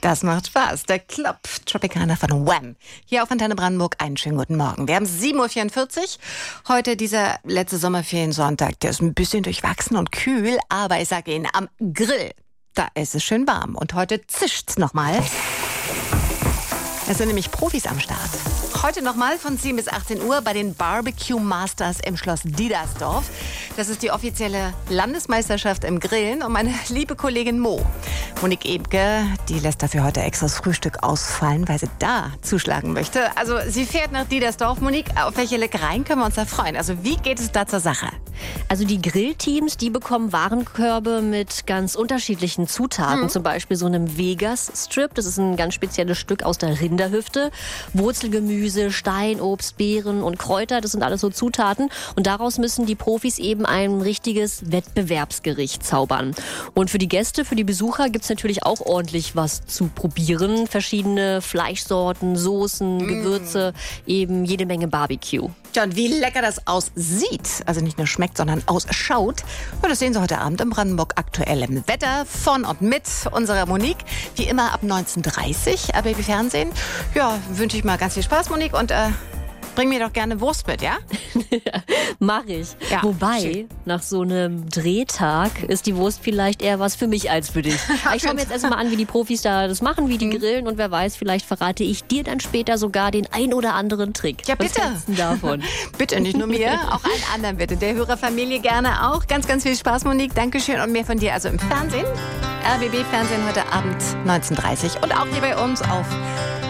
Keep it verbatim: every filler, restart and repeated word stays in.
Das macht Spaß. Der Club Tropicana von Wham. Hier auf Antenne Brandenburg. Einen schönen guten Morgen. Wir haben sieben Uhr vierundvierzig. Heute dieser letzte Sommerferiensonntag. Der ist ein bisschen durchwachsen und kühl. Aber ich sage Ihnen, am Grill, da ist es schön warm. Und heute zischt's nochmal. Es sind nämlich Profis am Start. Heute nochmal von zehn bis achtzehn Uhr bei den Barbecue Masters im Schloss Diedersdorf. Das ist die offizielle Landesmeisterschaft im Grillen. Und meine liebe Kollegin Mo, Monique Ebke, die lässt dafür heute extra das Frühstück ausfallen, weil sie da zuschlagen möchte. Also sie fährt nach Diedersdorf. Monique, auf welche Leckereien können wir uns da freuen? Also wie geht es da zur Sache? Also die Grillteams, die bekommen Warenkörbe mit ganz unterschiedlichen Zutaten. Mhm. Zum Beispiel so einem Vegas-Strip. Das ist ein ganz spezielles Stück aus der Rinderhüfte. Wurzelgemüse, Steinobst, Beeren und Kräuter, das sind alles so Zutaten. Und daraus müssen die Profis eben ein richtiges Wettbewerbsgericht zaubern. Und für die Gäste, für die Besucher gibt es natürlich auch ordentlich was zu probieren. Verschiedene Fleischsorten, Soßen, mm. Gewürze, eben jede Menge Barbecue. Ja, und wie lecker das aussieht, also nicht nur schmeckt, sondern ausschaut, ja, das sehen Sie heute Abend im Brandenburg aktuell im Wetter von und mit unserer Monique. Wie immer ab neunzehn Uhr dreißig, A B B Fernsehen. Ja, wünsche ich mal ganz viel Spaß, Monique, und äh, bring mir doch gerne Wurst mit, ja? Mach ich. Ja, Wobei, schön. nach so einem Drehtag ist die Wurst vielleicht eher was für mich als für dich. Ich schaue mir jetzt erstmal an, wie die Profis da das machen, wie die mhm. grillen, und wer weiß, vielleicht verrate ich dir dann später sogar den ein oder anderen Trick. Ja, bitte. Was hältst du davon? Bitte, nicht nur mir, auch allen anderen bitte. Der Hörerfamilie gerne auch. Ganz, ganz viel Spaß, Monique. Dankeschön, und mehr von dir also im Fernsehen. R B B Fernsehen heute Abend neunzehn Uhr dreißig und auch hier bei uns auf